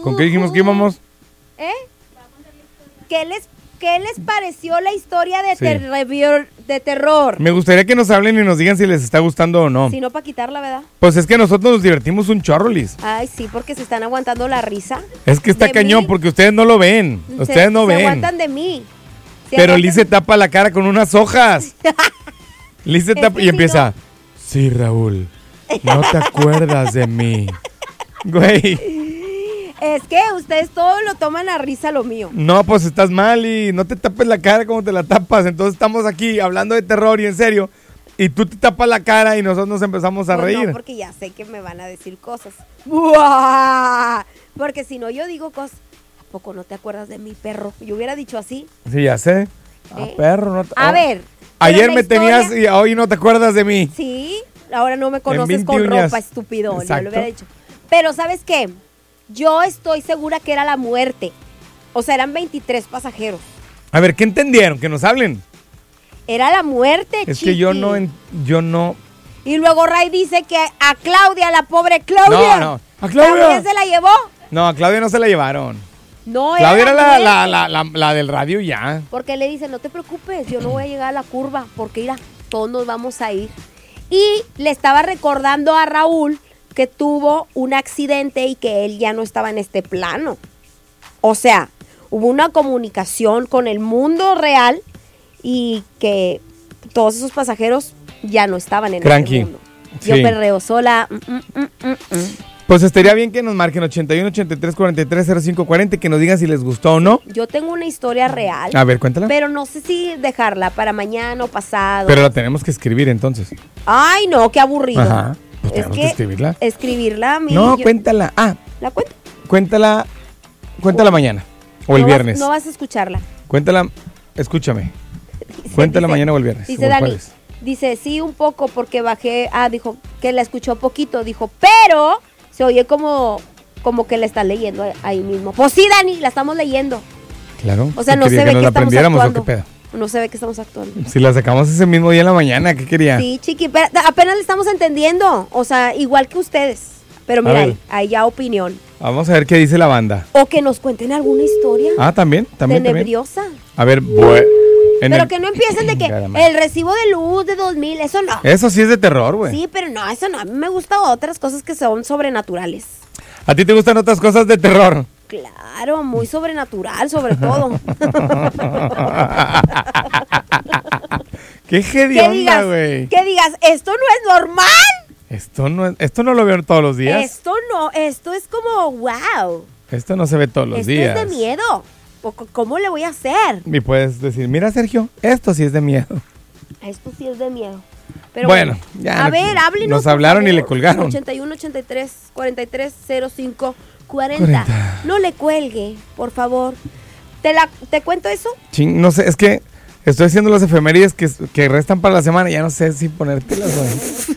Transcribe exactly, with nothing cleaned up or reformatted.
¿Con qué dijimos que íbamos? ¿Eh? ¿Qué les, qué les pareció la historia de, Sí. terror, de terror? Me gustaría que nos hablen y nos digan si les está gustando o no. Si no, para quitarla, ¿verdad? Pues es que nosotros nos divertimos un chorro, Liz. Ay, sí, porque se están aguantando la risa. Es que está De cañón mí. porque ustedes no lo ven. Se- Ustedes no se ven. aguantan de mí. Se Pero aguantan- Liz se tapa la cara con unas hojas. Liz se Es tapa que y si empieza. Sí, Raúl. No te acuerdas de mí. Güey. Es que ustedes todo lo toman a risa lo mío. No, pues estás mal y no te tapes la cara como te la tapas. Entonces estamos aquí hablando de terror y en serio. Y tú te tapas la cara y nosotros nos empezamos a Pues reír. No, porque ya sé que me van a decir cosas. ¡Buah! Porque si no, yo digo cosas. ¿A poco no te acuerdas de mi perro? Yo hubiera dicho así. Sí, ya sé. Ah, ¿Eh? perro, no te- A oh. ver. pero Ayer la me historia- tenías y hoy no te acuerdas de mí. Sí, ahora no me conoces veinte con uñas. ropa, estúpido. Yo Exacto. lo hubiera dicho. Pero ¿sabes qué? Yo estoy segura que era la muerte. O sea, eran veintitrés pasajeros. A ver, ¿qué entendieron? Que nos hablen. Era la muerte, Es que yo chiqui. no, en- yo no. Y luego Ray dice que a Claudia, la pobre Claudia. No, no. A Claudia. ¿También se la llevó? No, a Claudia no se la llevaron. No, Claudia era la, muerte. la, la, la, la del radio ya. Porque le dice, no te preocupes, yo no voy a llegar a la curva, porque mira, todos nos vamos a ir. Y le estaba recordando a Raúl que tuvo un accidente y que él ya no estaba en este plano. O sea, hubo una comunicación con el mundo real y que todos esos pasajeros ya no estaban en Cranky. este mundo. Yo Sí. perreo sola. Mm, mm, mm, mm, mm. Pues estaría bien que nos marquen ochenta y uno, ochenta y tres, cuarenta y tres, cero cinco cuarenta y que nos digan si les gustó o no. Yo tengo una historia real, A ver, cuéntala. pero no sé si dejarla para mañana o pasado. Pero la tenemos que escribir entonces. Ay, no, qué aburrido. Ajá. Pues es tenemos que que escribirla. escribirla a mí. No, yo- cuéntala. Ah, ¿La cuento? cuéntala. Cuéntala mañana. O el No vas- viernes. no vas a escucharla. Cuéntala. Escúchame. Dice- Cuéntala dice- mañana o el viernes. Dice o el Dani, jueves. dice, sí, un poco porque bajé. Ah, dijo que la escuchó poquito. Dijo, pero se oye como, como que la está leyendo ahí mismo. Pues sí, Dani, la estamos leyendo. Claro. O sea, ¿Qué no se quería, ve que nos que la estamos aprendiéramos actuando. o qué pedo? No se ve que estamos actuando. Si la sacamos ese mismo día en la mañana, ¿qué quería? Sí, chiqui, pero apenas le estamos entendiendo. O sea, igual que ustedes. Pero mira, A ver. ahí, ahí ya opinión. Vamos a ver qué dice la banda. O que nos cuenten alguna historia Ah, también, también, también. tenebriosa. A ver, bue- en Pero el- que no empiecen de que Chingada madre. el recibo de luz de dos mil, eso no. Eso sí es de terror, güey. Sí, pero no, eso no. A mí me gustan otras cosas que son sobrenaturales. ¿A ti te gustan otras cosas de terror? Claro, muy sobrenatural, sobre todo. Qué que hedionda, digas, güey. que digas, esto no es normal. Esto no, es- esto no lo veo todos los días. Esto no, esto es como, wow. Esto no se ve todos los Esto días. es de miedo. O c- ¿Cómo le voy a hacer? Y puedes decir, mira, Sergio, esto sí es de miedo. Esto sí es de miedo. Pero Bueno, bueno, ya a no- ver, háblenos. nos por hablaron y favor. le colgaron. ochenta y uno, ochenta y tres, cuarenta y tres, cero cinco, cuarenta. cuarenta. No le cuelgue, por favor. ¿Te, la, ¿Te cuento eso? Ching, no sé, es que estoy haciendo las efemérides que, que restan para la semana y ya no sé si ponértelas, güey.